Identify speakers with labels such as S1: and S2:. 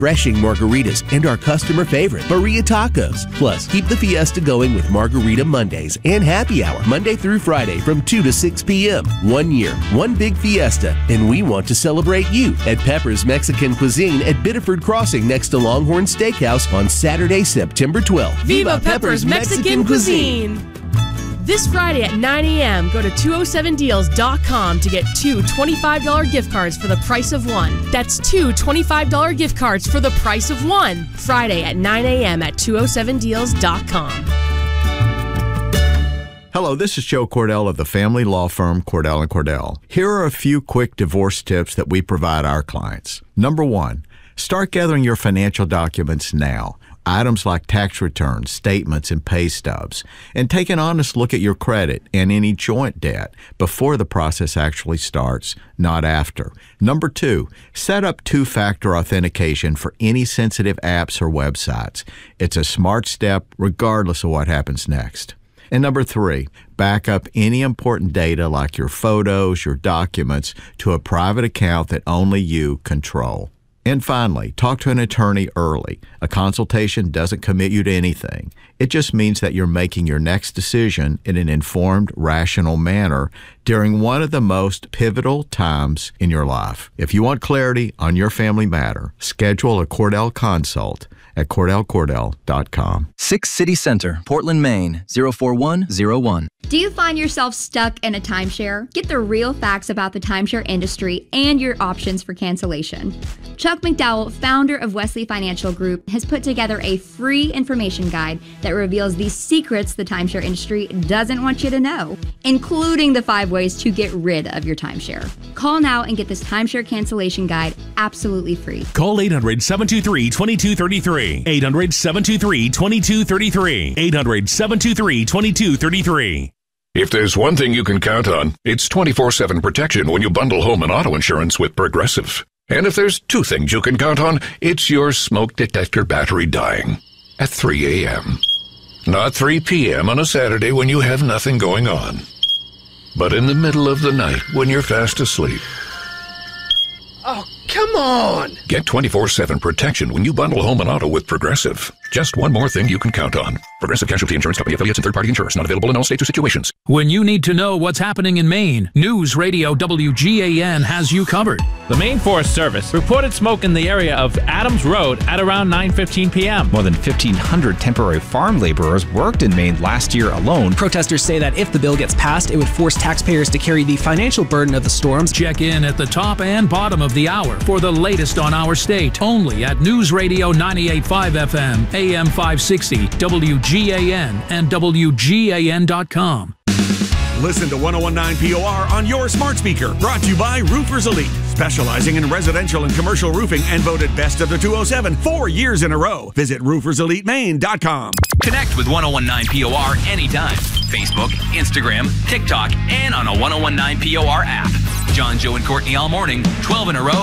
S1: refreshing margaritas, and our customer favorite, Maria Tacos. Plus, keep the fiesta going with Margarita Mondays and Happy Hour, Monday through Friday from 2 to 6 p.m. 1 year, one big fiesta, and we want to celebrate you at Pepper's Mexican Cuisine at Biddeford Crossing next to Longhorn Steakhouse on Saturday, September 12th.
S2: Viva Pepper's Mexican Cuisine! This Friday at 9 a.m., go to 207deals.com to get 2 $25 gift cards for the price of one. That's 2 $25 gift cards for the price of one. Friday at 9 a.m. at 207deals.com.
S3: Hello, this is Joe Cordell of the family law firm Cordell & Cordell. Here are a few quick divorce tips that we provide our clients. Number 1, start gathering your financial documents now. Items like tax returns, statements, and pay stubs. And take an honest look at your credit and any joint debt before the process actually starts, not after. Number 2, set up two-factor authentication for any sensitive apps or websites. It's a smart step regardless of what happens next. And number 3, back up any important data like your photos, your documents, to a private account that only you control. And finally, talk to an attorney early. A consultation doesn't commit you to anything. It just means that you're making your next decision in an informed, rational manner during one of the most pivotal times in your life. If you want clarity on your family matter, schedule a Cordell consult at CordellCordell.com.
S4: 6 City Center, Portland, Maine, 04101.
S5: Do you find yourself stuck in a timeshare? Get the real facts about the timeshare industry and your options for cancellation. Chuck McDowell, founder of Wesley Financial Group, has put together a free information guide that reveals the secrets the timeshare industry doesn't want you to know, including the 5 ways to get rid of your timeshare. Call now and get this timeshare cancellation guide absolutely free.
S6: Call 800-723-2233. 800-723-2233. 800-723-2233.
S7: If there's one thing you can count on, it's 24/7 protection when you bundle home and auto insurance with Progressive. And if there's 2 things you can count on, it's your smoke detector battery dying at 3 a.m. Not 3 p.m. on a Saturday when you have nothing going on, but in the middle of the night when you're fast asleep.
S8: Oh, come on!
S7: Get 24/7 protection when you bundle home and auto with Progressive. Just one more thing you can count on. Progressive Casualty Insurance Company, affiliates, and third-party insurers. Not available in all states or situations.
S9: When you need to know what's happening in Maine, News Radio WGAN has you covered.
S10: The Maine Forest Service reported smoke in the area of Adams Road at around 9:15 p.m.
S11: More than 1,500 temporary farm laborers worked in Maine last year alone.
S12: Protesters say that if the bill gets passed, it would force taxpayers to carry the financial burden of the storms.
S9: Check in at the top and bottom of the hour for the latest on our state, only at News Radio 98.5 FM, AM 560, WGAN, and WGAN.com.
S13: Listen to 101.9 POR on your smart speaker. Brought to you by Roofers Elite, specializing in residential and commercial roofing and voted best of the 207 4 years in a row. Visit rooferselitemaine.com.
S14: Connect with 101.9 POR anytime. Facebook, Instagram, TikTok, and on a 101.9 POR app. John, Joe, and Courtney all morning, 12 in a row.